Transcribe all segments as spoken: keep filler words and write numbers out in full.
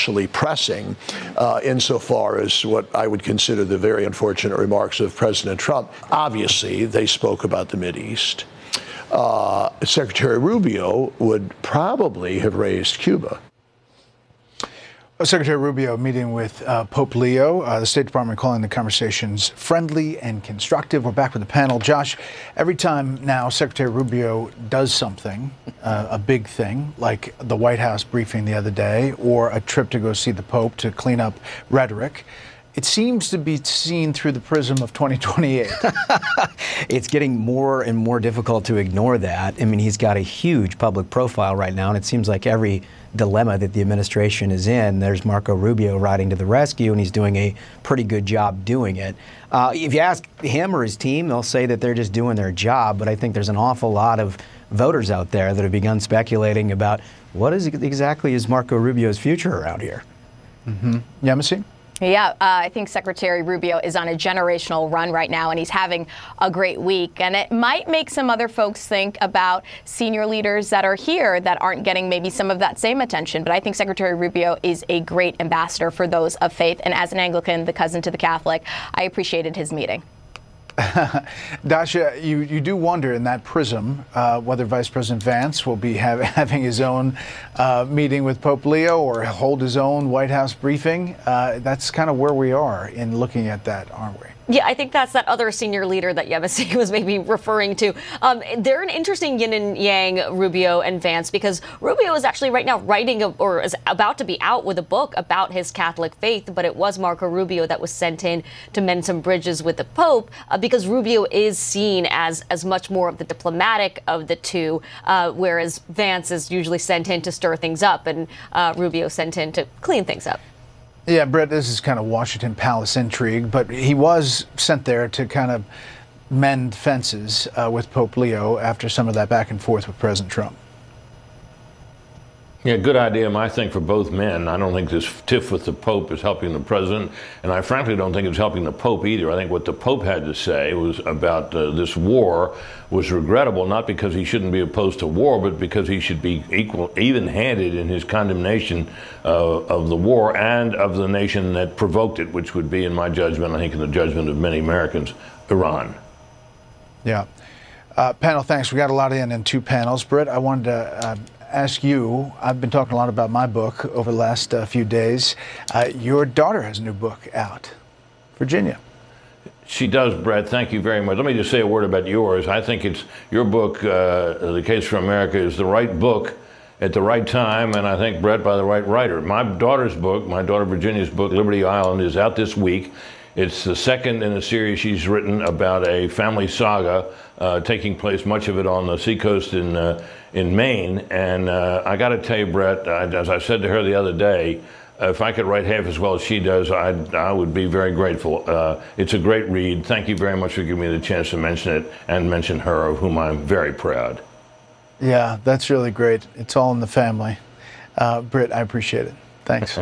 especially pressing uh, insofar as what I would consider the very unfortunate remarks of President Trump. Obviously, they spoke about the Mideast. Uh, Secretary Rubio would probably have raised Cuba. Secretary Rubio meeting with uh, Pope Leo, uh, the State Department calling the conversations friendly and constructive. We're back with the panel. Josh, every time now Secretary Rubio does something, uh, a big thing, like the White House briefing the other day or a trip to go see the Pope to clean up rhetoric, it seems to be seen through the prism of twenty twenty-eight. It's getting more and more difficult to ignore that. I mean, he's got a huge public profile right now, and it seems like every dilemma that the administration is in, there's Marco Rubio riding to the rescue, and he's doing a pretty good job doing it. Uh, if you ask him or his team, they'll say that they're just doing their job, but I think there's an awful lot of voters out there that have begun speculating about what is exactly is Marco Rubio's future around here. Mm-hmm. Yemisi? Yeah, uh, I think Secretary Rubio is on a generational run right now, and he's having a great week. And it might make some other folks think about senior leaders that are here that aren't getting maybe some of that same attention. But I think Secretary Rubio is a great ambassador for those of faith. And as an Anglican, the cousin to the Catholic, I appreciated his meeting. Dasha, you, you do wonder in that prism uh, whether Vice President Vance will be have, having his own uh, meeting with Pope Leo or hold his own White House briefing. Uh, that's kind of where we are in looking at that, aren't we? Yeah, I think that's that other senior leader that Yemisi was maybe referring to. Um, they're an interesting yin and yang, Rubio and Vance, because Rubio is actually right now writing a, or is about to be out with a book about his Catholic faith, but it was Marco Rubio that was sent in to mend some bridges with the Pope, uh, because Rubio is seen as as much more of the diplomatic of the two, uh, whereas Vance is usually sent in to stir things up, and uh, Rubio sent in to clean things up. Yeah, Brett, this is kind of Washington Palace intrigue, but he was sent there to kind of mend fences uh, with Pope Leo after some of that back and forth with President Trump. Yeah, good idea, I think, for both men. I don't think this tiff with the Pope is helping the president, and I frankly don't think it's helping the Pope either. I think what the Pope had to say was about uh, this war was regrettable, not because he shouldn't be opposed to war, but because he should be equal, even-handed in his condemnation uh, of the war and of the nation that provoked it, which would be, in my judgment, I think in the judgment of many Americans, Iran. Yeah. Uh, panel, thanks. We got a lot in in two panels. Britt, I wanted to uh, ask you, I've been talking a lot about my book over the last uh, few days. Uh, your daughter has a new book out, Virginia. She does, Brett. Thank you very much. Let me just say a word about yours. I think it's your book, uh, The Case for America, is the right book at the right time, and I think, Brett, by the right writer. My daughter's book, my daughter Virginia's book, Liberty Island, is out this week. It's the second in a series she's written about a family saga uh, taking place, much of it on the seacoast in uh, in Maine. And uh, I got to tell you, Brett, I, as I said to her the other day, uh, if I could write half as well as she does, I'd, I would be very grateful. Uh, it's a great read. Thank you very much for giving me the chance to mention it and mention her, of whom I'm very proud. Yeah, that's really great. It's all in the family. Uh, Britt, I appreciate it. Thanks.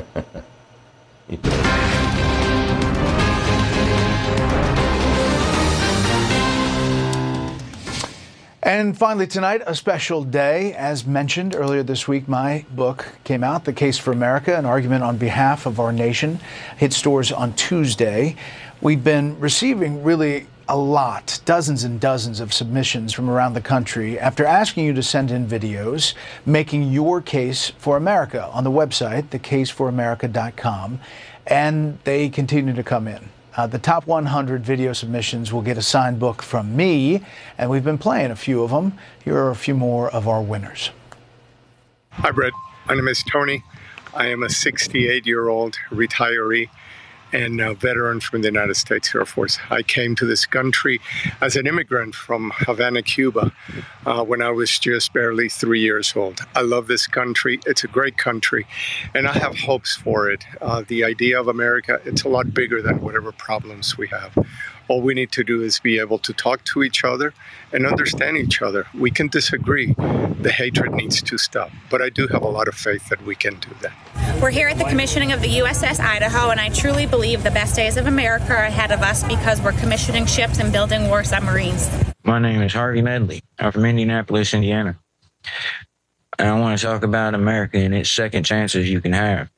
And finally tonight, a special day. As mentioned earlier this week, my book came out, The Case for America, an argument on behalf of our nation. Hit stores on Tuesday. We've been receiving really a lot, dozens and dozens of submissions from around the country after asking you to send in videos making your case for America on the website, the case for america dot com, and they continue to come in. Uh, the top one hundred video submissions will get a signed book from me, and we've been playing a few of them. Here are a few more of our winners. Hi, Brett. My name is Tony. I am a sixty-eight-year-old retiree and a veteran from the United States Air Force. I came to this country as an immigrant from Havana, Cuba, uh, when I was just barely three years old. I love this country. It's a great country, and I have hopes for it. Uh, the idea of America, it's a lot bigger than whatever problems we have. All we need to do is be able to talk to each other and understand each other. We can disagree. The hatred needs to stop. But I do have a lot of faith that we can do that. We're here at the commissioning of the U S S Idaho, and I truly believe the best days of America are ahead of us because we're commissioning ships and building war submarines. My name is Harvey Medley. I'm from Indianapolis, Indiana. And I want to talk about America and its second chances you can have.